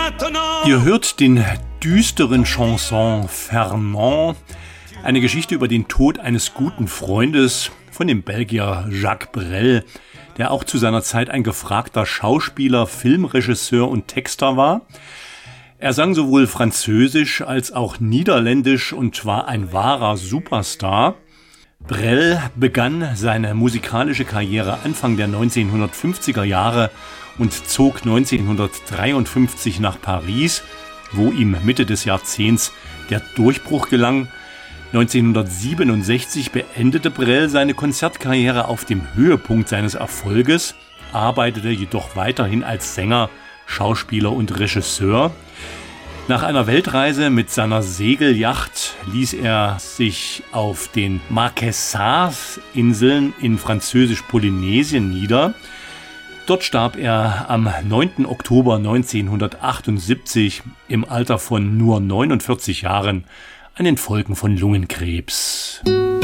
Ihr hört den düsteren Chanson Fernand, eine Geschichte über den Tod eines guten Freundes von dem Belgier Jacques Brel, der auch zu seiner Zeit ein gefragter Schauspieler, Filmregisseur und Texter war. Er sang sowohl Französisch als auch Niederländisch und war ein wahrer Superstar. Brel begann seine musikalische Karriere Anfang der 1950er Jahre und zog 1953 nach Paris, wo ihm Mitte des Jahrzehnts der Durchbruch gelang. 1967 beendete Brel seine Konzertkarriere auf dem Höhepunkt seines Erfolges, arbeitete jedoch weiterhin als Sänger, Schauspieler und Regisseur. Nach einer Weltreise mit seiner Segelyacht ließ er sich auf den Marquesas-Inseln in französisch-Polynesien nieder. Dort starb er am 9. Oktober 1978 im Alter von nur 49 Jahren an den Folgen von Lungenkrebs.